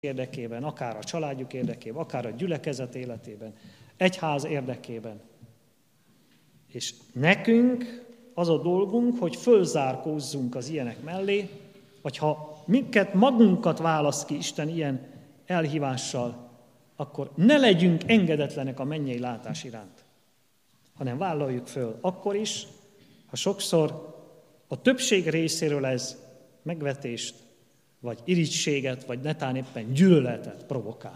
érdekében, akár a családjuk érdekében, akár a gyülekezet életében, egyház érdekében. És nekünk az a dolgunk, hogy fölzárkózzunk az ilyenek mellé, vagy ha minket magunkat választ ki Isten ilyen elhívással, akkor ne legyünk engedetlenek a mennyei látás iránt, hanem vállaljuk föl akkor is, ha sokszor a többség részéről ez megvetést, vagy irigységet, vagy netán éppen gyűlöletet provokál.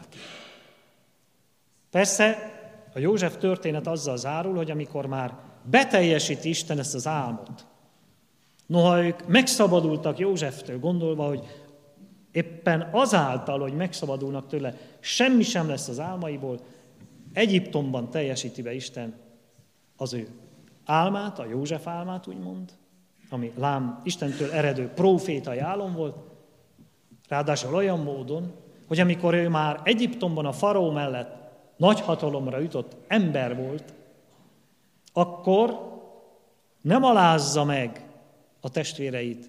Persze a József történet azzal zárul, hogy amikor már beteljesíti Isten ezt az álmot, noha ők megszabadultak Józseftől, gondolva, hogy éppen azáltal, hogy megszabadulnak tőle, semmi sem lesz az álmaiból, Egyiptomban teljesíti be Isten az ő álmát, a József álmát úgymond, ami lám Istentől eredő prófétai álom volt, ráadásul olyan módon, hogy amikor ő már Egyiptomban a faraó mellett nagy hatalomra jutott ember volt, akkor nem alázza meg a testvéreit,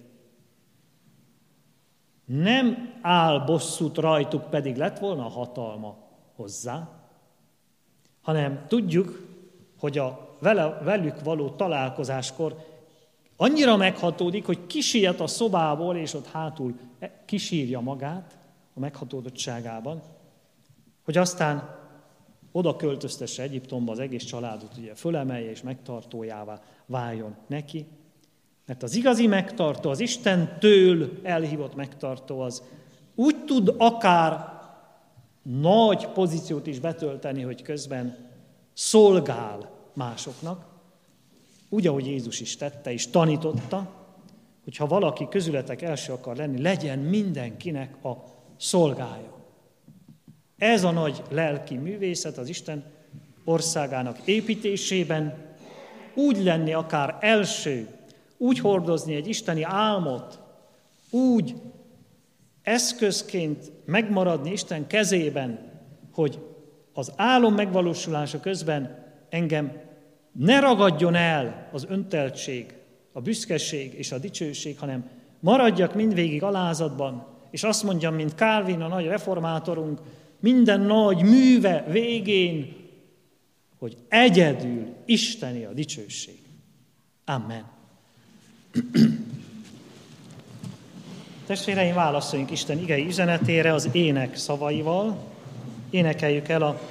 nem áll bosszút rajtuk, pedig lett volna a hatalma hozzá, hanem tudjuk, hogy a velük való találkozáskor annyira meghatódik, hogy kisiet a szobából, és ott hátul kisírja magát a meghatódottságában, hogy aztán oda költöztesse Egyiptomba az egész családot, ugye fölemelje és megtartójává váljon neki. Mert az igazi megtartó, az Istentől elhívott megtartó az úgy tud akár nagy pozíciót is betölteni, hogy közben szolgál másoknak, úgy, ahogy Jézus is tette és tanította, hogyha valaki közületek első akar lenni, legyen mindenkinek a szolgája. Ez a nagy lelki művészet az Isten országának építésében, úgy lenni akár első, úgy hordozni egy isteni álmot, úgy eszközként megmaradni Isten kezében, hogy az álom megvalósulása közben engem ne ragadjon el az önteltség, a büszkeség és a dicsőség, hanem maradjak mindvégig alázatban, és azt mondjam, mint Calvin, a nagy reformátorunk, minden nagy műve végén, hogy egyedül isteni a dicsőség. Amen. Testvéreim, válaszoljunk Isten igei üzenetére az ének szavaival. Énekeljük el a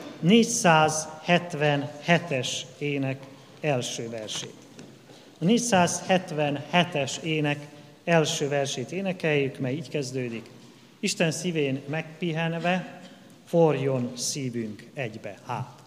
477-es ének első versét. A 477-es ének első versét énekeljük, mely így kezdődik. Isten szívén megpihenve, forjon szívünk egybe hát.